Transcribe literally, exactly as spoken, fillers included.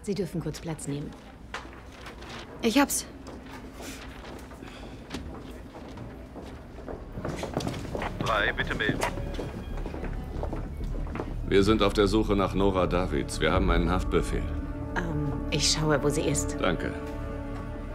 Sie dürfen kurz Platz nehmen. Ich hab's. Drei, bitte melden. Wir sind auf der Suche nach Nora Davids. Wir haben einen Haftbefehl. Ähm, ich schaue, wo sie ist. Danke.